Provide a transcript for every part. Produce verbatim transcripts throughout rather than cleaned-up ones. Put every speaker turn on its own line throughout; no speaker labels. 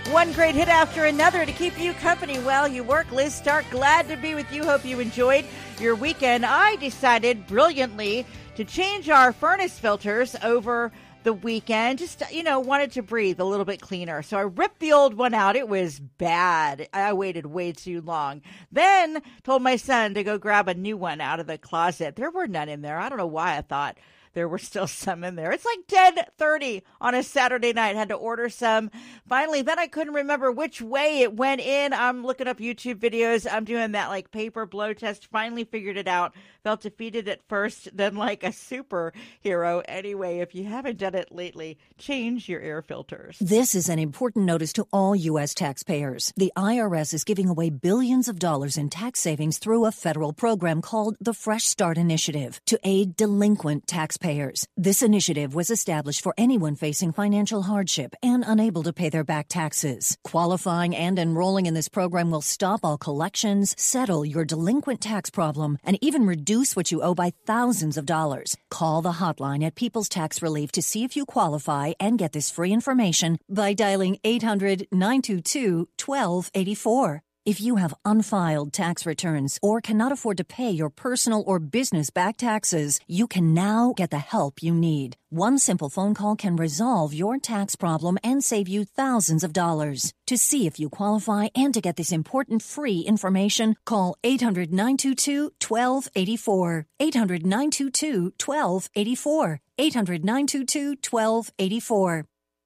One great hit after another to keep you company while you work. Liz Stark, glad to be with you. Hope you enjoyed your weekend. I decided brilliantly to change our furnace filters over the weekend. Just, you know, wanted to breathe a little bit cleaner. So I ripped the old one out. It was bad. I waited way too long. Then told my son to go grab a new one out of the closet. There were none in there. I don't know why I thought there were still some in there. It's like ten thirty on a Saturday night. Had to order some. Finally, then I couldn't remember which way it went in. I'm looking up YouTube videos. I'm doing that like paper blow test. Finally figured it out. Felt defeated at first, then like a superhero. Anyway, if you haven't done it lately, change your air filters.
This is an important notice to all U S taxpayers. The I R S is giving away billions of dollars in tax savings through a federal program called the Fresh Start Initiative to aid delinquent taxpayers. This initiative was established for anyone facing financial hardship and unable to pay their back taxes. Qualifying and enrolling in this program will stop all collections, settle your delinquent tax problem, and even reduce Reduce what you owe by thousands of dollars. Call the hotline at People's Tax Relief to see if you qualify and get this free information by dialing eight hundred, nine two two, one two eight four. If you have unfiled tax returns or cannot afford to pay your personal or business back taxes, you can now get the help you need. One simple phone call can resolve your tax problem and save you thousands of dollars. To see if you qualify and to get this important free information, call eight hundred, nine two two, one two eight four. eight hundred, nine two two, one two eight four. eight hundred, nine two two, one two eight four.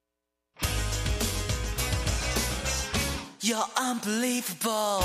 You're unbelievable.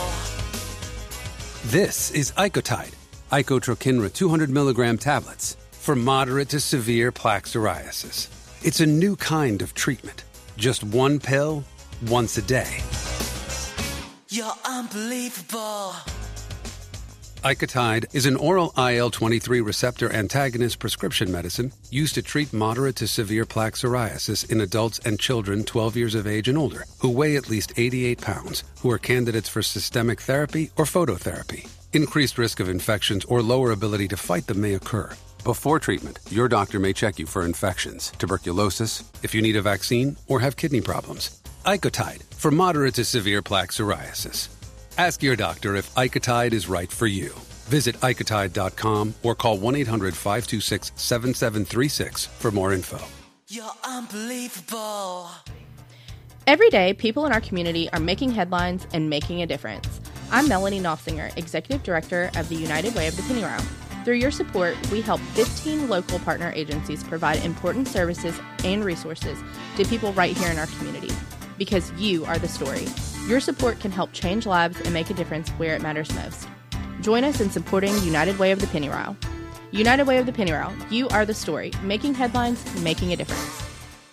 This is Icotide, Icotrokinra two hundred milligram tablets for moderate to severe plaque psoriasis. It's a new kind of treatment. Just one pill, once a day.
You're unbelievable.
Icotide is an oral I L twenty-three receptor antagonist prescription medicine used to treat moderate to severe plaque psoriasis in adults and children twelve years of age and older who weigh at least eighty-eight pounds, who are candidates for systemic therapy or phototherapy. Increased risk of infections or lower ability to fight them may occur. Before treatment, your doctor may check you for infections, tuberculosis, if you need a vaccine, or have kidney problems. Icotide for moderate to severe plaque psoriasis. Ask your doctor if Icotide is right for you. Visit Icotide dot com or call one eight hundred, five two six, seven seven three six for more info.
You're unbelievable.
Every day, people in our community are making headlines and making a difference. I'm Melanie Knopfinger, Executive Director of the United Way of the Pennyroyal. Through your support, we help fifteen local partner agencies provide important services and resources to people right here in our community. Because you are the story. Your support can help change lives and make a difference where it matters most. Join us in supporting United Way of the Pennyroyal. United Way of the Pennyroyal, you are the story, making headlines, making a difference.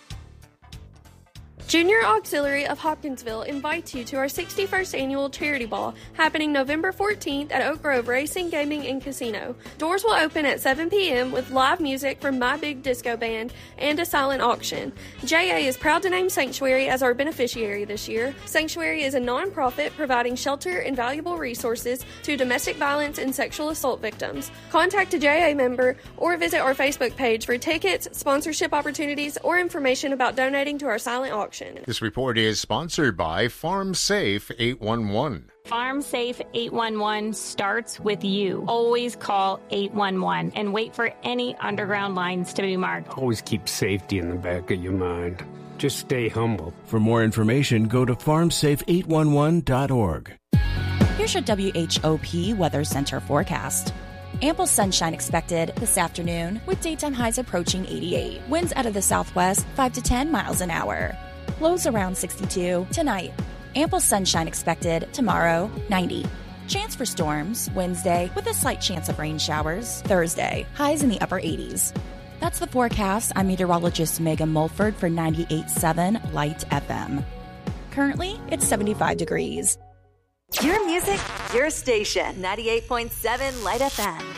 Junior Auxiliary of Hopkinsville invites you to our sixty-first Annual Charity Ball happening November fourteenth at Oak Grove Racing, Gaming, and Casino. Doors will open at seven p.m. with live music from My Big Disco Band and a silent auction. J A is proud to name Sanctuary as our beneficiary this year. Sanctuary is a nonprofit providing shelter and valuable resources to domestic violence and sexual assault victims. Contact a J A member or visit our Facebook page for tickets, sponsorship opportunities, or information about donating to our silent auction.
This report is sponsored by Farm Safe eight one one.
Farm Safe eight one one starts with you. Always call eight one one and wait for any underground lines to be marked.
Always keep safety in the back of your mind. Just stay humble.
For more information, go to farm safe eight one one dot org.
Here's your W H O P Weather Center forecast. Ample sunshine expected this afternoon with daytime highs approaching eighty-eight. Winds out of the southwest, five to ten miles an hour. Lows around sixty-two tonight. Ample sunshine expected tomorrow, ninety. Chance for storms Wednesday with a slight chance of rain showers. Thursday, highs in the upper eighties. That's the forecast. I'm meteorologist Megan Mulford for ninety-eight point seven Light F M. Currently, it's seventy-five degrees.
Your music, your station. ninety-eight point seven Light F M.